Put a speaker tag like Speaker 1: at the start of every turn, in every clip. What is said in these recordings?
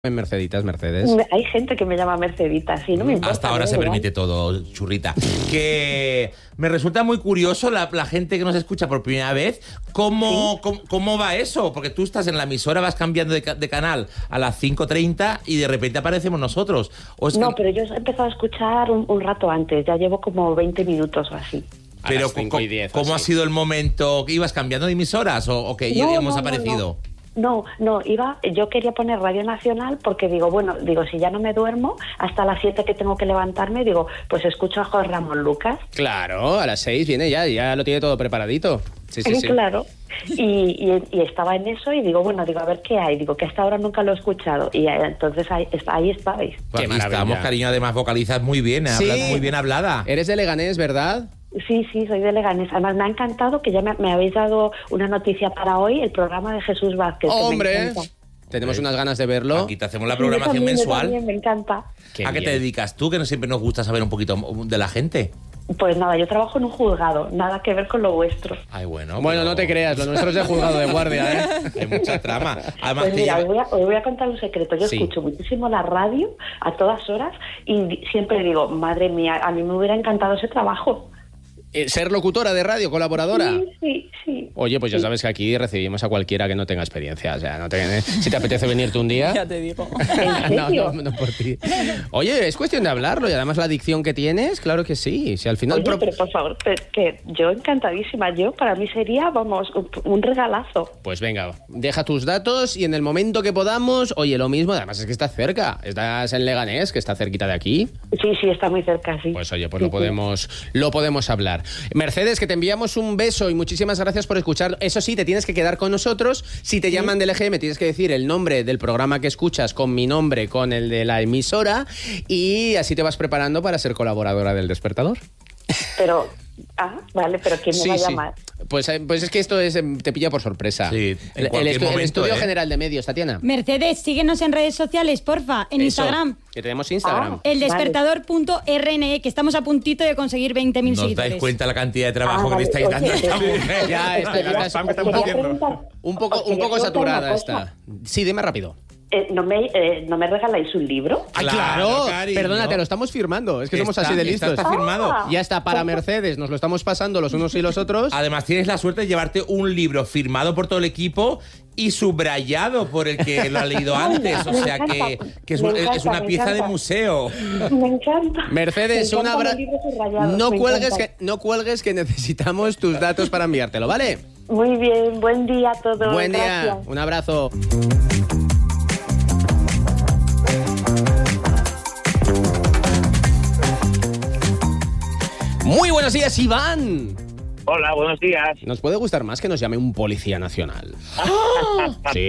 Speaker 1: En Merceditas, Mercedes.
Speaker 2: Hay gente que me llama Merceditas, sí, no me importa.
Speaker 3: Hasta ahora se permite todo, churrita. Que me resulta muy curioso la gente que nos escucha por primera vez. ¿Cómo va eso? Porque tú estás en la emisora, vas cambiando de canal a las 5:30 y de repente aparecemos nosotros.
Speaker 2: No, pero yo he empezado a escuchar un rato antes, ya llevo como 20 minutos o así.
Speaker 3: Pero ¿cómo ha sido el momento? ¿Que ibas cambiando de emisoras o que ya hemos aparecido?
Speaker 2: No, yo quería poner Radio Nacional porque digo, si ya no me duermo, hasta las 7 que tengo que levantarme, digo, pues escucho a José Ramón Lucas.
Speaker 1: Claro, a las 6 viene ya lo tiene todo preparadito. Sí.
Speaker 2: Claro. Y estaba en eso y digo, a ver qué hay. Digo, que hasta ahora nunca lo he escuchado. Y entonces ahí estáis.
Speaker 3: Pues aquí estamos, cariño, además vocalizas muy bien, hablas muy bien hablada.
Speaker 1: Eres de Leganés, ¿verdad?
Speaker 2: Sí, soy de Leganés. Además, me ha encantado que ya me habéis dado una noticia para hoy, el programa de Jesús Vázquez.
Speaker 1: ¡Hombre! Tenemos unas ganas de verlo.
Speaker 3: Aquí te hacemos la programación mensual.
Speaker 2: También, me encanta.
Speaker 3: ¿A qué te dedicas tú? Que no siempre nos gusta saber un poquito de la gente.
Speaker 2: Pues nada, yo trabajo en un juzgado, nada que ver con lo vuestro.
Speaker 3: Ay, bueno,
Speaker 1: no te creas, lo nuestro es de juzgado de guardia, ¿eh?
Speaker 3: Hay mucha trama. Además,
Speaker 2: pues mira, os voy a contar un secreto. Yo escucho muchísimo la radio a todas horas y siempre digo, madre mía, a mí me hubiera encantado ese trabajo.
Speaker 1: ¿Ser locutora de radio, colaboradora?
Speaker 2: Sí.
Speaker 1: Oye, pues ya sabes que aquí recibimos a cualquiera que no tenga experiencia. O sea, si te apetece venirte un día...
Speaker 2: Ya te digo.
Speaker 1: No por ti. Oye, es cuestión de hablarlo y además la adicción que tienes, claro que sí. Si al final...
Speaker 2: Oye, pero por favor, que yo encantadísima. Para mí sería, un regalazo.
Speaker 1: Pues venga, deja tus datos y en el momento que podamos, oye, lo mismo, además es que estás cerca. Estás en Leganés, que está cerquita de aquí.
Speaker 2: Sí, está muy cerca, sí.
Speaker 1: Pues oye, lo podemos hablar. Mercedes, que te enviamos un beso y muchísimas gracias por escuchar. Eso sí, te tienes que quedar con nosotros. Si te llaman del EGM, tienes que decir el nombre del programa que escuchas con mi nombre, con el de la emisora, y así te vas preparando para ser colaboradora del Despertador.
Speaker 2: Pero... vale, pero ¿quién me va a llamar?
Speaker 1: Pues es que esto te pilla por sorpresa.
Speaker 3: Sí,
Speaker 1: el Estudio General de Medios, Tatiana.
Speaker 4: Mercedes, síguenos en redes sociales, porfa, en Instagram.
Speaker 1: Que tenemos Instagram.
Speaker 4: Eldespertador.rne, que estamos a puntito de conseguir 20.000 seguidores.
Speaker 3: ¿Nos dais cuenta la cantidad de trabajo que le estáis dando a esta mujer?
Speaker 1: Ya está un poco saturada está. Sí, dime rápido.
Speaker 2: ¿No me regaláis un libro?
Speaker 1: ¡Claro! Perdona, te lo estamos firmando. Es que somos así de listos.
Speaker 3: Está firmado.
Speaker 1: Ya está, para Mercedes. Nos lo estamos pasando los unos y los otros.
Speaker 3: Además, tienes la suerte de llevarte un libro firmado por todo el equipo y subrayado por el que lo ha leído antes. O sea que es una pieza de museo.
Speaker 2: Me encanta.
Speaker 1: Mercedes, un abrazo. No cuelgues que necesitamos tus datos para enviártelo, ¿vale?
Speaker 2: Muy bien, buen día a todos.
Speaker 1: Buen día, un abrazo. Muy buenos días, Iván.
Speaker 5: Hola, buenos días.
Speaker 1: Nos puede gustar más que nos llame un policía nacional. Sí.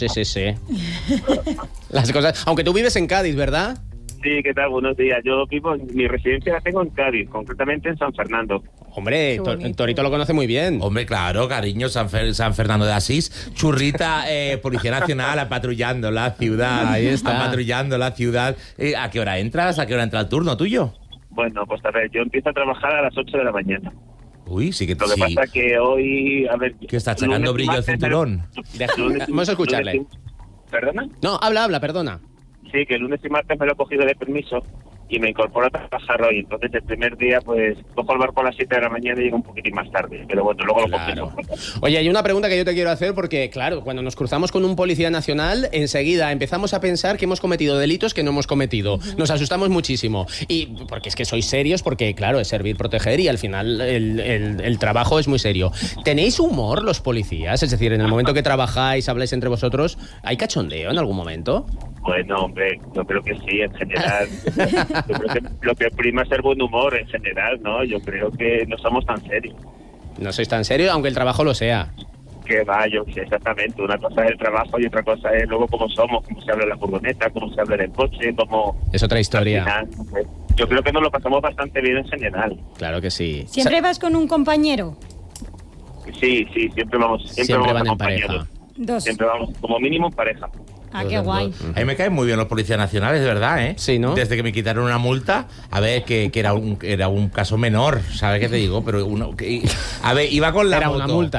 Speaker 1: Las cosas... Aunque tú vives en Cádiz, ¿verdad?
Speaker 5: Sí, ¿qué tal? Buenos días. Yo vivo, mi residencia la tengo en Cádiz, concretamente en San Fernando.
Speaker 1: Hombre, Torito lo conoce muy bien.
Speaker 3: Hombre, claro, cariño, San Fernando de Asís. Churrita, Policía Nacional, apatrullando la ciudad.
Speaker 1: Ahí está.
Speaker 3: Apatrullando la ciudad. ¿A qué hora entras? ¿A qué hora entra el turno tuyo?
Speaker 5: Bueno, pues a ver, yo empiezo a trabajar a las 8 de la mañana.
Speaker 3: Uy, sí que
Speaker 5: Lo que pasa que hoy, a ver...
Speaker 3: ¿Que está sacando brillo al cinturón?
Speaker 1: Vamos a escucharle.
Speaker 5: ¿Perdona?
Speaker 1: No, habla, perdona.
Speaker 5: Sí, que el lunes y martes me lo he cogido de permiso y me incorporo a trabajar hoy. Entonces, el primer día, pues, cojo el barco a las 7 de la mañana y llego un poquitín más tarde. Pero bueno, luego lo cogemos.
Speaker 1: Oye, hay una pregunta que yo te quiero hacer porque, claro, cuando nos cruzamos con un policía nacional, enseguida empezamos a pensar que hemos cometido delitos que no hemos cometido. Nos asustamos muchísimo. Y porque es que sois serios, porque, claro, es servir, proteger y al final el trabajo es muy serio. ¿Tenéis humor los policías? Es decir, en el momento que trabajáis, habláis entre vosotros, ¿hay cachondeo en algún momento?
Speaker 5: Bueno, hombre, yo creo que sí, en general. Yo creo que lo que prima es el buen humor en general, ¿no? Yo creo que no somos tan serios.
Speaker 1: No sois tan serios, aunque el trabajo lo sea.
Speaker 5: Que va, yo sé exactamente. Una cosa es el trabajo y otra cosa es luego cómo somos, cómo se habla en la furgoneta, cómo se habla en el coche, cómo...
Speaker 1: Es otra historia.
Speaker 5: Final, yo creo que nos lo pasamos bastante bien en general.
Speaker 1: Claro que sí.
Speaker 4: ¿Siempre vas con un compañero?
Speaker 5: Sí, siempre vamos
Speaker 1: van en pareja.
Speaker 4: Dos.
Speaker 5: Siempre vamos, como mínimo en pareja.
Speaker 4: Qué guay.
Speaker 3: A mí me caen muy bien los policías nacionales, de verdad, ¿eh?
Speaker 1: Sí, ¿no?
Speaker 3: Desde que me quitaron una multa, a ver, que era un caso menor, ¿sabes qué te digo? Pero a ver, iba con la moto.
Speaker 1: Era una multa.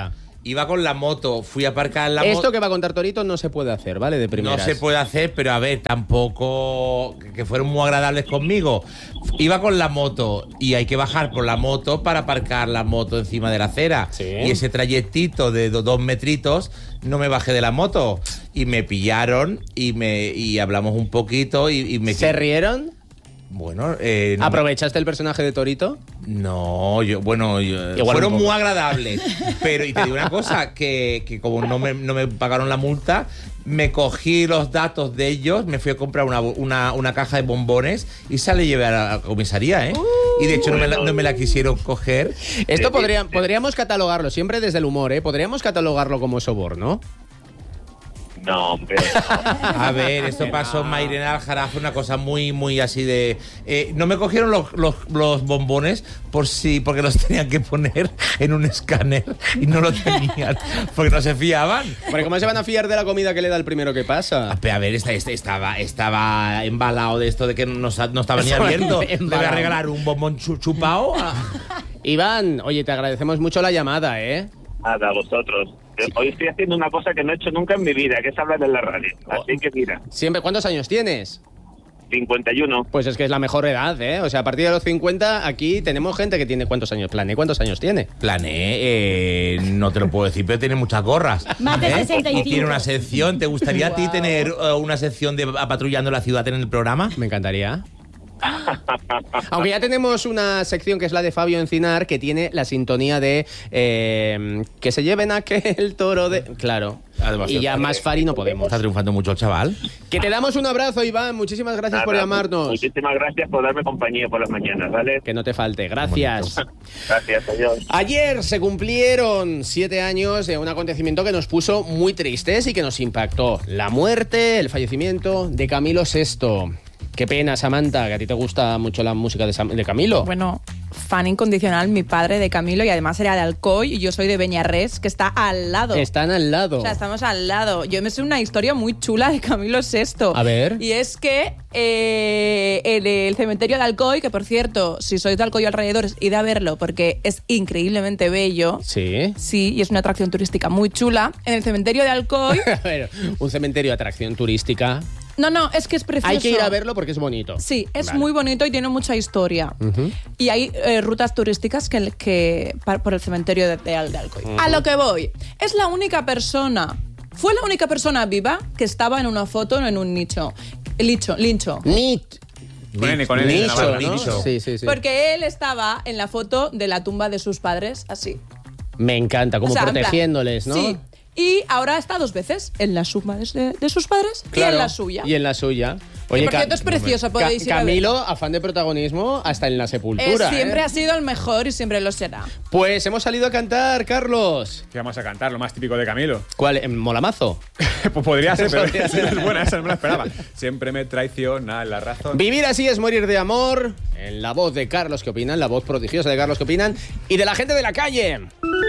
Speaker 3: Iba con la moto, fui a aparcar la moto.
Speaker 1: Esto que va a contar Torito no se puede hacer, ¿vale? De primeras.
Speaker 3: No se puede hacer, pero a ver, tampoco que fueron muy agradables conmigo. Iba con la moto y hay que bajar por la moto para aparcar la moto encima de la acera.
Speaker 1: Sí.
Speaker 3: Y ese trayectito de 2 metritos no me bajé de la moto y me pillaron y hablamos un poquito y me...
Speaker 1: ¿Se rieron?
Speaker 3: Bueno,
Speaker 1: ¿Aprovechaste el personaje de Torito?
Speaker 3: No,
Speaker 1: Igual
Speaker 3: fueron
Speaker 1: un poco.
Speaker 3: muy agradables. Pero, y te digo una cosa, que como no me pagaron la multa, me cogí los datos de ellos, me fui a comprar una caja de bombones y se la llevé a la comisaría, ¿eh? Y de hecho no me la quisieron coger.
Speaker 1: Esto podríamos catalogarlo, siempre desde el humor, ¿eh? Podríamos catalogarlo como soborno.
Speaker 5: No, hombre.
Speaker 3: A ver, esto pasó en Mairena Aljarafe, una cosa muy, muy así de... no me cogieron los bombones porque los tenían que poner en un escáner y no lo tenían, porque no se fiaban.
Speaker 1: Porque ¿cómo se van a fiar de la comida que le da el primero que pasa?
Speaker 3: A ver, estaba embalado de esto de que no estaba ni abierto. Le voy a regalar un bombón chupao.
Speaker 1: Iván, oye, te agradecemos mucho la llamada, ¿eh?
Speaker 5: Nada, vosotros. Hoy estoy haciendo una cosa que no he hecho nunca en mi vida, que es hablar en la radio. Así que mira,
Speaker 1: Siempre, ¿cuántos años tienes?
Speaker 5: 51.
Speaker 1: Pues es que es la mejor edad, ¿eh? O sea, a partir de los 50, aquí tenemos gente que tiene... ¿Cuántos años? Plané, ¿cuántos años tiene?
Speaker 3: Plané, no te lo puedo decir, pero tiene muchas gorras.
Speaker 4: Más de 65.
Speaker 3: Y tiene una sección. ¿Te gustaría a ti tener una sección de patrullando la ciudad en el programa?
Speaker 1: Me encantaría. Aunque ya tenemos una sección que es la de Fabio Encinar, que tiene la sintonía de que se lleven aquel toro de... Claro. Y ya más Fari no podemos.
Speaker 3: Está triunfando mucho el chaval.
Speaker 1: Que te damos un abrazo, Iván. Muchísimas gracias por llamarnos.
Speaker 5: Muchísimas gracias por darme compañía por las mañanas, ¿vale?
Speaker 1: Que no te falte. Gracias.
Speaker 5: Gracias, adiós.
Speaker 1: Ayer se cumplieron 7 años de un acontecimiento que nos puso muy tristes y que nos impactó. La muerte, el fallecimiento de Camilo VI. Qué pena, Samantha, que a ti te gusta mucho la música de Camilo.
Speaker 6: Bueno, fan incondicional, mi padre de Camilo, y además era de Alcoy y yo soy de Beñarrés, que está al lado.
Speaker 1: Están al lado.
Speaker 6: O sea, estamos al lado. Yo me sé una historia muy chula de Camilo VI.
Speaker 1: A ver.
Speaker 6: Y es que el cementerio de Alcoy, que por cierto, si sois de Alcoy o alrededores, id a verlo porque es increíblemente bello.
Speaker 1: Sí.
Speaker 6: Sí, y es una atracción turística muy chula. En el cementerio de Alcoy...
Speaker 1: A ver, un cementerio de atracción turística.
Speaker 6: No, es que es precioso.
Speaker 1: Hay que ir a verlo porque es bonito.
Speaker 6: Sí, es
Speaker 1: Vale.
Speaker 6: muy bonito y tiene mucha historia. Y hay rutas turísticas por el cementerio de Alcoy. A lo que voy. Fue la única persona viva que estaba en una foto en un lincho.
Speaker 7: Con N,
Speaker 1: Nicho,
Speaker 7: N,
Speaker 1: ¿no?
Speaker 3: Nicho.
Speaker 1: Sí.
Speaker 6: Porque él estaba en la foto de la tumba de sus padres, así.
Speaker 1: Me encanta, como
Speaker 6: O sea, en plan,
Speaker 1: protegiéndoles, ¿no?
Speaker 6: Sí. Y ahora está 2 veces, en la tumba de sus padres
Speaker 1: Claro,
Speaker 6: y en la suya.
Speaker 1: Y en la suya.
Speaker 6: Que por cierto es precioso, podéis ir a
Speaker 1: Camilo, afán de protagonismo hasta en la sepultura.
Speaker 6: Siempre
Speaker 1: ¿eh?
Speaker 6: ha sido el mejor y siempre lo será.
Speaker 1: Pues hemos salido a cantar, Carlos.
Speaker 7: ¿Qué vamos a cantar? Lo más típico de Camilo.
Speaker 1: ¿Cuál? ¿Molamazo?
Speaker 7: Pues podría ser, pero
Speaker 1: Podría ser.
Speaker 7: es buena, esa no me la esperaba. Siempre me traiciona la razón.
Speaker 1: Vivir así es morir de amor. En la voz de Carlos que opinan, la voz prodigiosa de Carlos que opinan y de la gente de la calle.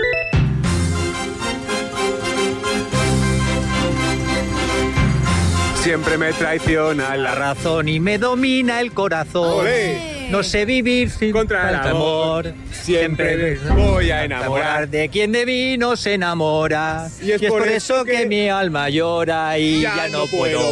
Speaker 7: Siempre me traiciona
Speaker 8: La razón y me domina el corazón.
Speaker 7: Olé.
Speaker 8: No sé vivir sin
Speaker 7: Contra el
Speaker 8: tanto
Speaker 7: amor. Siempre me voy a enamorar.
Speaker 8: de quien de mí no se enamora.
Speaker 7: Y es por
Speaker 8: eso que mi alma llora y
Speaker 7: ya
Speaker 8: ya no
Speaker 7: no puedo
Speaker 8: puedo